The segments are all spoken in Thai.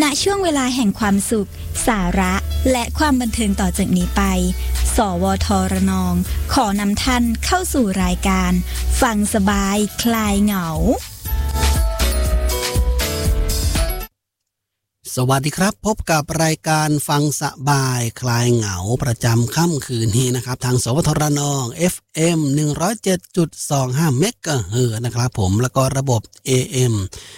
ณช่วงเวลาแห่งความสุขสาระและความบันเทิงต่อจากนี้ไปสวทรนองขอนำท่านเข้าสู่รายการฟังสบายคลายเหงาสวัสดีครับพบกับรายการฟังสบายคลายเหงาประจำค่ำคืนนี้นะครับทางสวทรนอง FM 107.25 เมกะเฮิรตซ์นะครับผมแล้วก็ระบบ AM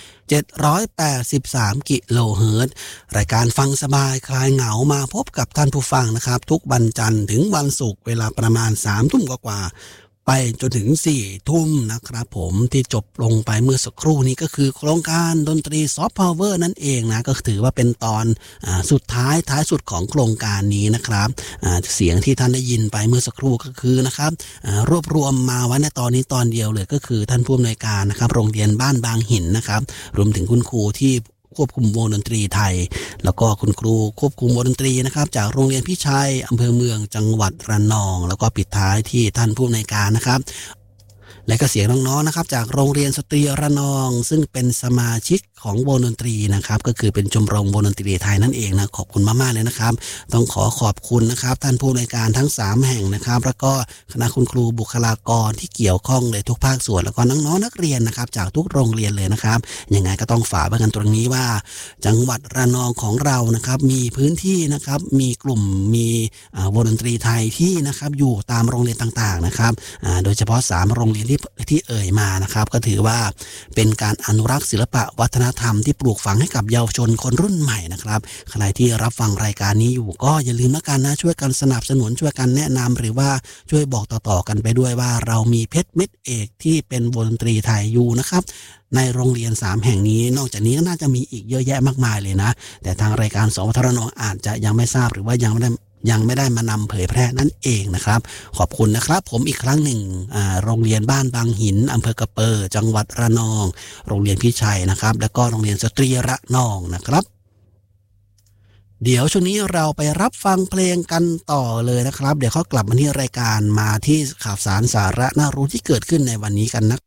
783 กิโลเฮิรตซ์รายการฟังสบายคลายเหงามาพบกับท่านผู้ฟังนะครับทุกวันจันทร์ถึงวันศุกร์เวลาประมาณ 3 ทุ่มกว่าไปจนถึง 4 ทุ่มนะครับผมที่จบลงไปเมื่อสักครู่นี้ก็คือโครงการดนตรีซอฟต์พาวเวอร์นั่นเองนะก็ถือว่าเป็นตอนสุดท้ายสุดของโครงการนี้นะครับเสียงที่ท่านได้ยินไปเมื่อสักครู่ก็คือนะครับรวบรวมมาไว้ในตอนนี้ตอนเดียวเลยก็คือท่านผู้อำนวยการนะครับโรงเรียนบ้านบางหินนะครับรวมถึงคุณครูที่ควบคุมวงดนตรีไทยแล้วก็คุณครูควบคุมวงดนตรีนะครับจากโรงเรียนพิชัยอำเภอเมืองจังหวัดระนองแล้วก็ปิดท้ายที่ท่านผู้อำนวยการนะครับและก็เสียงน้องๆนะครับจากโรงเรียนสตรีระนองซึ่งเป็นสมาชิกของวงดนตรีนะครับก็คือเป็นชมรมวงดนตรีไทยนั่นเองนะขอบคุณมากๆเลยนะครับต้องขอบคุณนะครับท่านผู้อำนวยการทั้ง3แห่งนะครับแล้วก็คณะคุณครูบุคลากรที่เกี่ยวข้องเลยทุกภาคส่วนแล้วก็น้องๆนักเรียนนะครับจากทุกโรงเรียนเลยนะครับยังไงก็ต้องฝากไว้กันตรงนี้ว่าจังหวัดระนองของเรานะครับมีพื้นที่นะครับมีกลุ่มมีวงดนตรีไทยที่นะครับอยู่ตามโรงเรียนต่างๆนะครับโดยเฉพาะ3โรงเรียนที่เอ่ยมานะครับก็ถือว่าเป็นการอนุรักษ์ศิลปะวัฒนธรรมที่ปลูกฝังให้กับเยาวชนคนรุ่นใหม่นะครับใครที่รับฟังรายการนี้อยู่ก็อย่าลืมละกันนะช่วยกันสนับสนุนช่วยกันแนะนำหรือว่าช่วยบอกต่อๆกันไปด้วยว่าเรามีเพชรเม็ดเอกที่เป็นวงดนตรีไทยอยู่นะครับในโรงเรียน3แห่งนี้นอกจากนี้ก็น่าจะมีอีกเยอะแยะมากมายเลยนะแต่ทางรายการสวทรนอาจจะยังไม่ทราบหรือว่ายังไม่ได้มานำเผยแพร่นั่นเองนะครับขอบคุณนะครับผมอีกครั้งหนึ่งโรงเรียนบ้านบางหินอำเภอกระเปอร์จังหวัดระนองโรงเรียนพิชัยนะครับแล้วก็โรงเรียนสตรีระนองนะครับเดี๋ยวช่วงนี้เราไปรับฟังเพลงกันต่อเลยนะครับเดี๋ยวเขากลับมาที่รายการมาที่ข่าวสารสาระน่ารู้ที่เกิดขึ้นในวันนี้กันนะ